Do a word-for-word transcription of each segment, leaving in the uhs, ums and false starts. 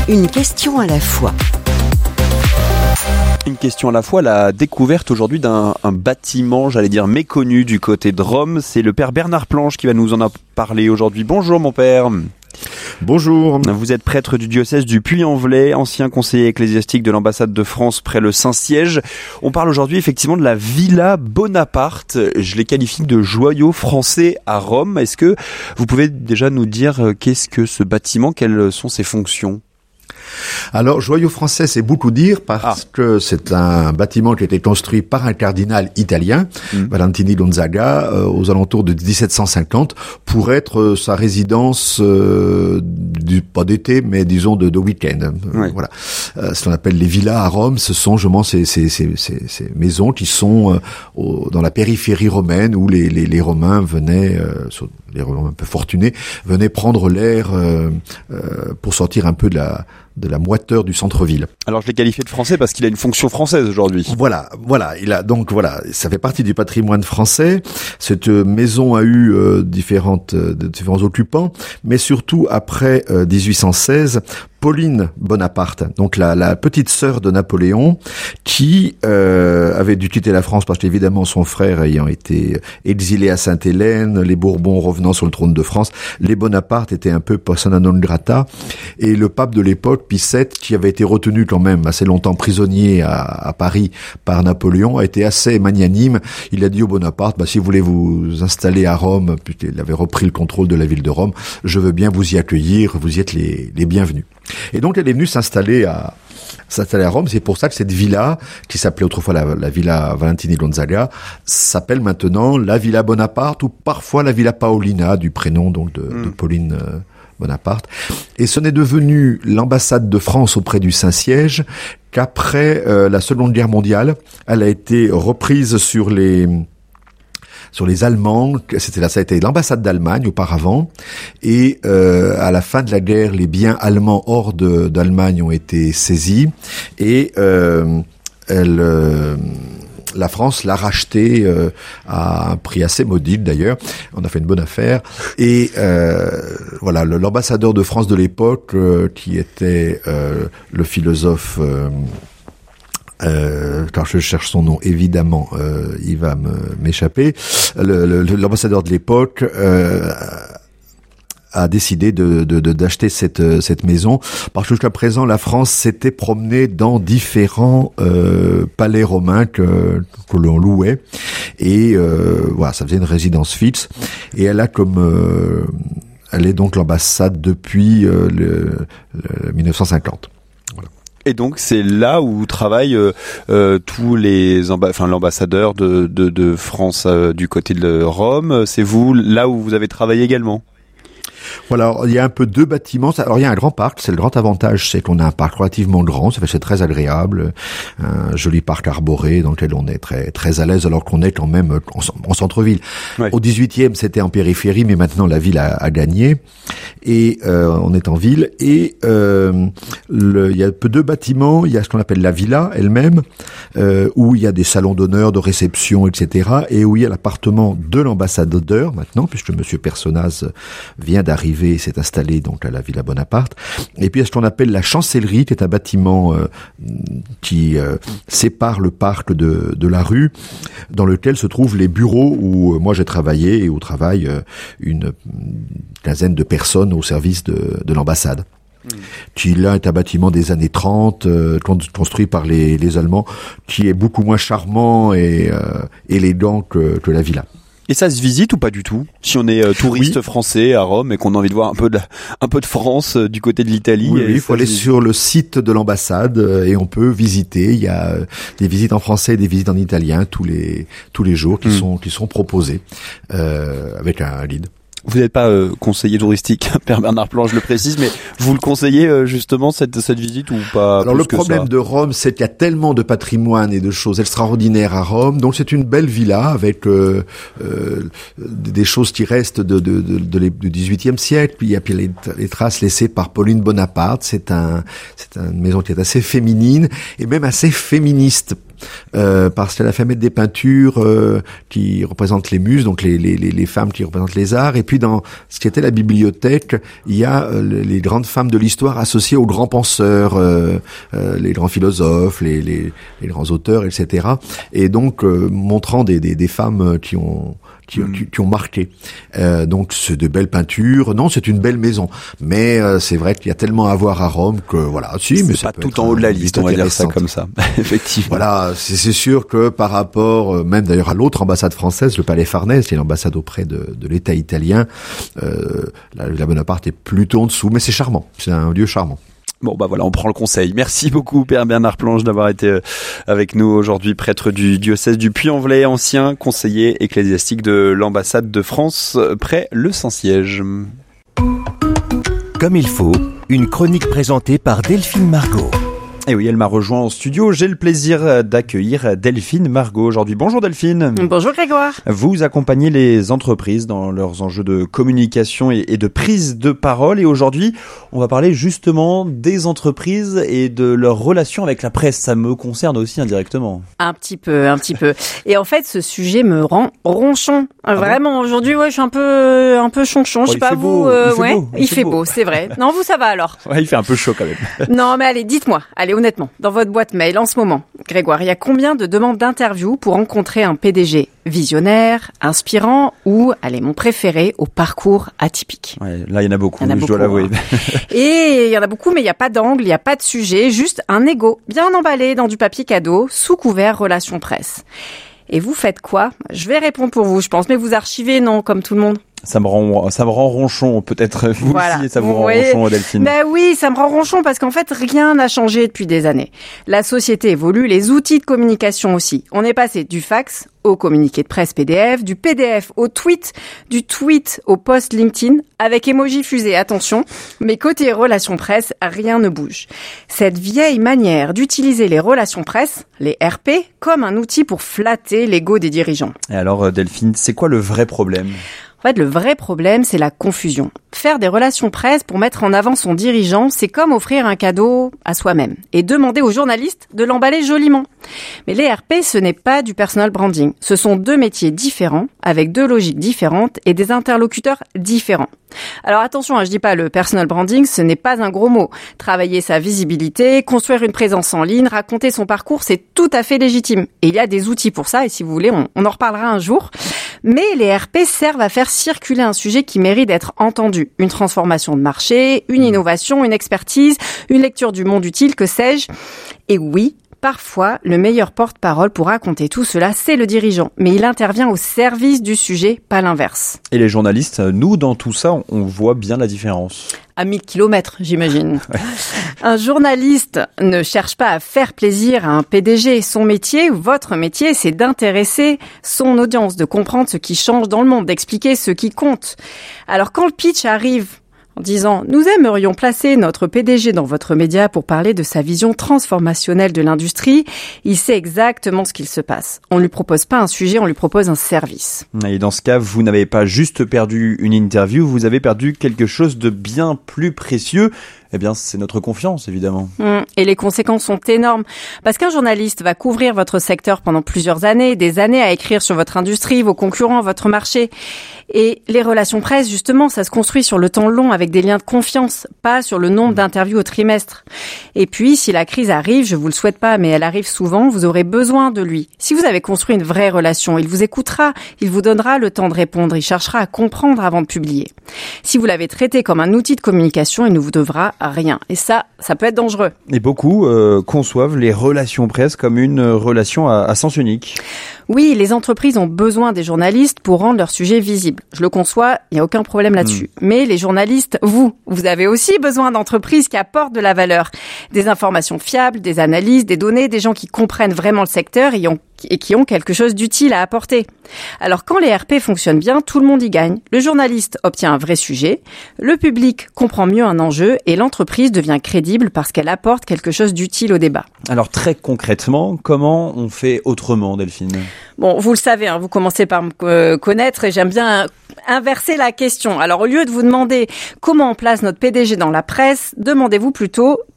Une question à la fois. Une question à la fois, la découverte aujourd'hui d'un un bâtiment, j'allais dire méconnu du côté de Rome. C'est le père Bernard Planche qui va nous en parler aujourd'hui. Bonjour mon père. Bonjour. Vous êtes prêtre du diocèse du Puy-en-Velay, ancien conseiller ecclésiastique de l'ambassade de France près le Saint-Siège. On parle aujourd'hui effectivement de la Villa Bonaparte. Je les qualifie de joyau français à Rome. Est-ce que vous pouvez déjà nous dire qu'est-ce que ce bâtiment, quelles sont ses fonctions ? Alors, joyau français, c'est beaucoup dire parce ah. que c'est un bâtiment qui a été construit par un cardinal italien, mmh. Valentini Gonzaga, euh, aux alentours de dix-sept cent cinquante, pour être euh, sa résidence, euh, du, pas d'été, mais disons de, de week-end. Oui. Voilà. Euh, ce qu'on appelle les villas à Rome, ce sont justement ces, ces, ces, ces, ces maisons qui sont euh, au, dans la périphérie romaine où les, les, les Romains venaient, euh, les Romains un peu fortunés, venaient prendre l'air euh, euh, pour sortir un peu de la de la moiteur du centre-ville. Alors je l'ai qualifié de français parce qu'il a une fonction française aujourd'hui. Voilà, voilà, il a donc voilà, ça fait partie du patrimoine français. Cette maison a eu euh, différentes euh, différents occupants, mais surtout après euh, dix-huit cent seize, Pauline Bonaparte, donc la, la petite sœur de Napoléon, qui euh, avait dû quitter la France parce qu'évidemment son frère ayant été exilé à Sainte-Hélène, les Bourbons revenant sur le trône de France, les Bonaparte étaient un peu persona non grata, et le pape de l'époque, Pie sept, qui avait été retenu quand même assez longtemps prisonnier à, à Paris par Napoléon, a été assez magnanime. Il a dit au Bonaparte, bah, si vous voulez vous installer à Rome, puisqu'il avait repris le contrôle de la ville de Rome, je veux bien vous y accueillir, vous y êtes les, les bienvenus. Et donc elle est venue s'installer à s'installer à Rome. C'est pour ça que cette villa, qui s'appelait autrefois la, la Villa Valentini Gonzaga, s'appelle maintenant la Villa Bonaparte ou parfois la Villa Paolina, du prénom donc de, mmh. de Pauline euh, Bonaparte. Et ce n'est devenu l'ambassade de France auprès du Saint-Siège qu'après euh, la Seconde Guerre mondiale, elle a été reprise sur les sur les Allemands. C'était là, ça a été l'ambassade d'Allemagne auparavant, et euh, à la fin de la guerre, les biens allemands hors de, d'Allemagne ont été saisis, et euh, elle, euh, la France l'a racheté euh, à un prix assez modique d'ailleurs. On a fait une bonne affaire, et euh, voilà, le, l'ambassadeur de France de l'époque, euh, qui était euh, le philosophe. Euh, Euh, quand je cherche son nom, évidemment, euh, il va me, m'échapper. Le, le, l'ambassadeur de l'époque euh, a décidé de, de, de d'acheter cette cette maison parce que jusqu'à présent, la France s'était promenée dans différents euh, palais romains que que l'on louait, et euh, voilà, ça faisait une résidence fixe. Et elle a comme euh, elle est donc l'ambassade depuis euh, le, le dix-neuf cent cinquante. Et donc c'est là où travaillent euh, euh, tous les amba- enfin l'ambassadeur de de, de France euh, du côté de Rome. C'est vous là où vous avez travaillé également? Voilà, il y a un peu deux bâtiments. Alors il y a un grand parc, c'est le grand avantage, c'est qu'on a un parc relativement grand, ça fait c'est très agréable, un joli parc arboré dans lequel on est très très à l'aise alors qu'on est quand même en, en centre-ville. Ouais. Au dix-huitième, c'était en périphérie, mais maintenant la ville a, a gagné, et euh, on est en ville. Et euh, le, il y a peu deux bâtiments. Il y a ce qu'on appelle la villa elle-même, euh, où il y a des salons d'honneur, de réception, et cetera, et où il y a l'appartement de l'ambassadeur maintenant, puisque Monsieur Personnaz vient d'arriver et s'est installé donc à la Villa Bonaparte. Et puis il y a ce qu'on appelle la chancellerie, qui est un bâtiment euh, qui euh, sépare le parc de, de la rue, dans lequel se trouvent les bureaux où euh, moi j'ai travaillé et où travaillent euh, une quinzaine de personnes au service de, de l'ambassade. Mmh. Qui là est un bâtiment des années trente, euh, construit par les, les Allemands, qui est beaucoup moins charmant et euh, élégant que, que la villa. Et ça se visite ou pas du tout? Si on est euh, touriste oui. français à Rome et qu'on a envie de voir un peu de, un peu de France euh, du côté de l'Italie. Oui, il faut aller sur le site de l'ambassade euh, et on peut visiter. Il y a euh, des visites en français et des visites en italien tous les tous les jours qui mmh. sont qui sont proposées euh, avec un guide. Vous n'êtes pas euh, conseiller touristique, Père Bernard Planche, je le précise, mais vous le conseillez euh, justement cette cette visite ou pas? Alors plus le que problème ça de Rome, c'est qu'il y a tellement de patrimoine et de choses extraordinaires à Rome, donc c'est une belle villa avec euh, euh, des choses qui restent de, de, de, de, de du dix-huitième siècle. Puis il y a puis les, les traces laissées par Pauline Bonaparte. C'est un c'est une maison qui est assez féminine et même assez féministe. euh, parce qu'elle a fait mettre des peintures euh, qui représentent les muses, donc les, les, les, les femmes qui représentent les arts. Et puis dans ce qui était la bibliothèque, il y a euh, les grandes femmes de l'histoire associées aux grands penseurs, euh, euh, les grands philosophes, les, les, les grands auteurs, et cetera. Et donc euh, montrant des, des, des femmes qui ont Qui, mmh. qui, qui ont marqué. Euh, donc c'est de belles peintures. Non, c'est une belle maison. Mais euh, c'est vrai qu'il y a tellement à voir à Rome que voilà. Si, c'est mais pas tout en haut de la liste. On va dire ça comme ça. Effectivement. Voilà, c'est, c'est sûr que par rapport, euh, même d'ailleurs à l'autre ambassade française, le Palais Farnèse, qui est l'ambassade auprès de, de l'État italien, euh, la, la Bonaparte est plutôt en dessous, mais c'est charmant. C'est un lieu charmant. Bon bah voilà, on prend le conseil. Merci beaucoup Père Bernard Planche d'avoir été avec nous aujourd'hui, prêtre du diocèse du Puy-en-Velay, ancien conseiller ecclésiastique de l'ambassade de France près le Saint-Siège. Comme il faut, une chronique présentée par Delphine Margot. Et oui, elle m'a rejoint en studio. J'ai le plaisir d'accueillir Delphine Margot aujourd'hui. Bonjour Delphine. Bonjour Grégoire. Vous accompagnez les entreprises dans leurs enjeux de communication et de prise de parole. Et aujourd'hui, on va parler justement des entreprises et de leur relation avec la presse. Ça me concerne aussi indirectement. Un petit peu, un petit peu. Et en fait, ce sujet me rend ronchon. Ah Vraiment, bon aujourd'hui, ouais, je suis un peu, un peu chonchon. Je sais oh, pas vous. Euh, il fait ouais, beau. Il, il fait beau, beau c'est vrai. Non, vous, ça va alors. Ouais, il fait un peu chaud quand même. Non, mais allez, dites-moi. Allez, honnêtement, dans votre boîte mail en ce moment, Grégoire, il y a combien de demandes d'interview pour rencontrer un P D G visionnaire, inspirant ou, allez, mon préféré, au parcours atypique? Ouais, là, il y en a beaucoup, il y en a je beaucoup, dois l'avouer. Hein. Et il y en a beaucoup, mais il n'y a pas d'angle, il n'y a pas de sujet, juste un ego bien emballé dans du papier cadeau, sous couvert relation presse. Et vous faites quoi? Je vais répondre pour vous, je pense, mais vous archivez, non, comme tout le monde? Ça me rend, ça me rend ronchon, peut-être vous voilà. aussi, ça vous rend oui. ronchon, Delphine. Ben oui, ça me rend ronchon parce qu'en fait, rien n'a changé depuis des années. La société évolue, les outils de communication aussi. On est passé du fax au communiqué de presse P D F, du P D F au tweet, du tweet au post LinkedIn, avec emoji fusée, attention. Mais côté relations presse, rien ne bouge. Cette vieille manière d'utiliser les relations presse, les R P, comme un outil pour flatter l'ego des dirigeants. Et alors, Delphine, c'est quoi le vrai problème ? En fait, le vrai problème, c'est la confusion. Faire des relations presse pour mettre en avant son dirigeant, c'est comme offrir un cadeau à soi-même et demander aux journalistes de l'emballer joliment. Mais les R P, ce n'est pas du personal branding. Ce sont deux métiers différents, avec deux logiques différentes et des interlocuteurs différents. Alors attention, hein, je dis pas le personal branding, ce n'est pas un gros mot. Travailler sa visibilité, construire une présence en ligne, raconter son parcours, c'est tout à fait légitime. Et il y a des outils pour ça, et si vous voulez, on, on en reparlera un jour. Mais les R P servent à faire circuler un sujet qui mérite d'être entendu. Une transformation de marché, une innovation, une expertise, une lecture du monde utile, que sais-je. Et oui, parfois, le meilleur porte-parole pour raconter tout cela, c'est le dirigeant. Mais il intervient au service du sujet, pas l'inverse. Et les journalistes, nous, dans tout ça, on voit bien la différence. À mille kilomètres, j'imagine. Ouais. Un journaliste ne cherche pas à faire plaisir à un P D G. Son métier, votre métier, c'est d'intéresser son audience, de comprendre ce qui change dans le monde, d'expliquer ce qui compte. Alors quand le pitch arrive en disant « Nous aimerions placer notre P D G dans votre média pour parler de sa vision transformationnelle de l'industrie », il sait exactement ce qu'il se passe. On ne lui propose pas un sujet, on lui propose un service. Et dans ce cas, vous n'avez pas juste perdu une interview, vous avez perdu quelque chose de bien plus précieux. Eh bien, c'est notre confiance, évidemment. Mmh. Et les conséquences sont énormes. Parce qu'un journaliste va couvrir votre secteur pendant plusieurs années, des années à écrire sur votre industrie, vos concurrents, votre marché. Et les relations presse, justement, ça se construit sur le temps long avec des liens de confiance, pas sur le nombre d'interviews au trimestre. Et puis, si la crise arrive, je vous le souhaite pas, mais elle arrive souvent, vous aurez besoin de lui. Si vous avez construit une vraie relation, il vous écoutera, il vous donnera le temps de répondre, il cherchera à comprendre avant de publier. Si vous l'avez traité comme un outil de communication, il ne vous devra rien. Et ça, ça peut être dangereux. Et beaucoup euh, conçoivent les relations presse comme une relation à, à sens unique. Oui, les entreprises ont besoin des journalistes pour rendre leur sujet visible. Je le conçois, il n'y a aucun problème là-dessus. Mmh. Mais les journalistes, vous, vous avez aussi besoin d'entreprises qui apportent de la valeur. Des informations fiables, des analyses, des données, des gens qui comprennent vraiment le secteur et, ont, et qui ont quelque chose d'utile à apporter. Alors quand les R P fonctionnent bien, tout le monde y gagne. Le journaliste obtient un vrai sujet, le public comprend mieux un enjeu et l'entreprise devient crédible parce qu'elle apporte quelque chose d'utile au débat. Alors très concrètement, comment on fait autrement, Delphine ? Bon, vous le savez, hein, vous commencez par me connaître et j'aime bien inverser la question. Alors, au lieu de vous demander comment on place notre P D G dans la presse, demandez-vous plutôt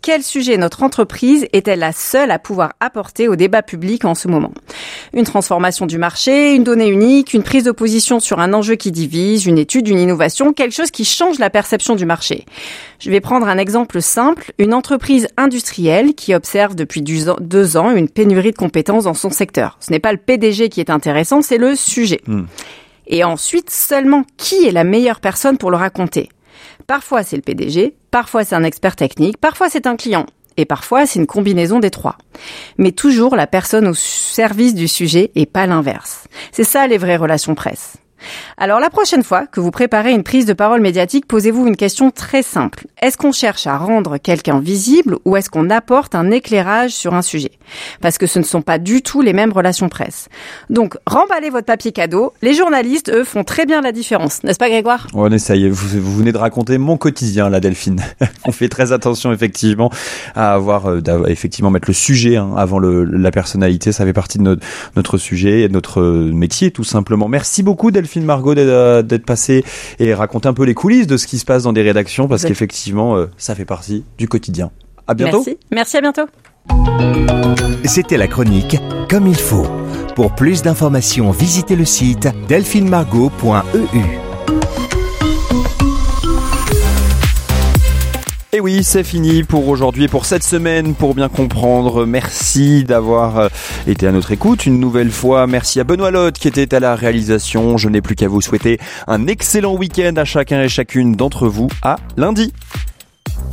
quel sujet notre entreprise est-elle la seule à pouvoir apporter au débat public en ce moment? Une transformation du marché, une donnée unique, une prise de position sur un enjeu qui divise, une étude, une innovation, quelque chose qui change la perception du marché. Je vais prendre un exemple simple, une entreprise industrielle qui observe depuis deux ans une pénurie de compétences dans son secteur. Ce n'est pas le P D G qui est intéressant, c'est le sujet. Mmh. Et ensuite, seulement qui est la meilleure personne pour le raconter? Parfois, c'est le P D G, parfois c'est un expert technique, parfois c'est un client. Et parfois, c'est une combinaison des trois. Mais toujours la personne au service du sujet et pas l'inverse. C'est ça les vraies relations presse. Alors la prochaine fois que vous préparez une prise de parole médiatique, posez-vous une question très simple. Est-ce qu'on cherche à rendre quelqu'un visible ou est-ce qu'on apporte un éclairage sur un sujet? Parce que ce ne sont pas du tout les mêmes relations presse. Donc, remballez votre papier cadeau. Les journalistes, eux, font très bien la différence. N'est-ce pas, Grégoire? On essaye. Vous, vous venez de raconter mon quotidien, là, Delphine. On fait très attention, effectivement, à avoir, euh, effectivement, mettre le sujet hein, avant le, la personnalité. Ça fait partie de notre, notre sujet et de notre métier, tout simplement. Merci beaucoup, Delphine Margot, d'être, d'être passée et raconter un peu les coulisses de ce qui se passe dans des rédactions, parce qu'effectivement, euh, ça fait partie du quotidien. À bientôt. Merci. Merci, à bientôt. C'était la chronique Comme il faut. Pour plus d'informations, visitez le site delphine margot point e u. Et oui, c'est fini pour aujourd'hui et pour cette semaine. Pour bien comprendre, merci d'avoir été à notre écoute une nouvelle fois. Merci à Benoît Lotte qui était à la réalisation. Je n'ai plus qu'à vous souhaiter un excellent week-end à chacun et chacune d'entre vous. À lundi.